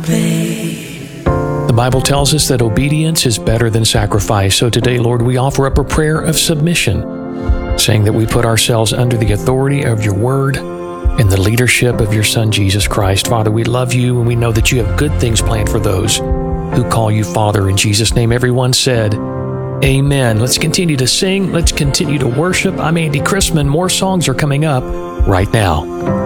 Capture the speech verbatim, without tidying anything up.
The Bible tells us that obedience is better than sacrifice. So today, Lord, we offer up a prayer of submission, saying that we put ourselves under the authority of your word and the leadership of your Son, Jesus Christ. Father, we love you, and we know that you have good things planned for those who call you Father. In Jesus' name, everyone said, amen. Let's continue to sing. Let's continue to worship. I'm Andy Chrisman. More songs are coming up right now.